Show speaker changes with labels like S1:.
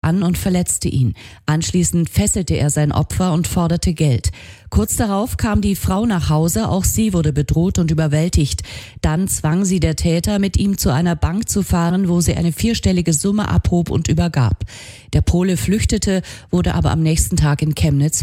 S1: an und verletzte ihn. Anschließend fesselte er sein Opfer und forderte Geld. Kurz darauf kam die Frau nach Hause, auch sie wurde bedroht und überwältigt. Dann zwang sie der Täter, mit ihm zu einer Bank zu fahren, wo sie eine 4-stellige Summe abhob und übergab. Der Pole flüchtete, wurde aber am nächsten Tag in Chemnitz